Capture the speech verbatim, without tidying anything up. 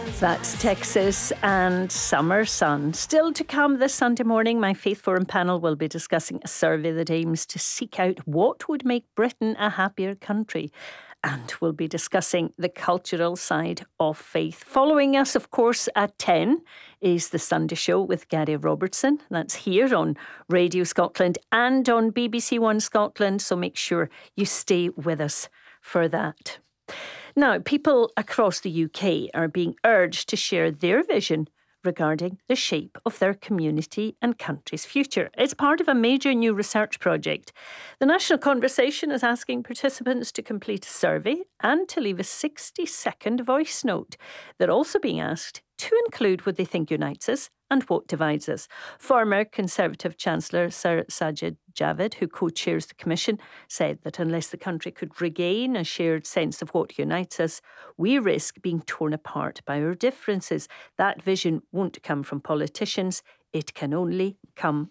That's Texas and summer sun. Still to come this Sunday morning, my Faith Forum panel will be discussing a survey that aims to seek out what would make Britain a happier country. And we'll be discussing the cultural side of faith. Following us, of course, at ten is The Sunday Show with Gary Robertson. That's here on Radio Scotland and on B B C One Scotland, so make sure you stay with us for that. Now, people across the U K are being urged to share their vision regarding the shape of their community and country's future. It's part of a major new research project. The National Conversation is asking participants to complete a survey and to leave a sixty-second voice note. They're also being asked to include what they think unites us and what divides us. Former Conservative Chancellor Sir Sajid Javid, who co-chairs the commission, said that unless the country could regain a shared sense of what unites us, we risk being torn apart by our differences. That vision won't come from politicians. It can only come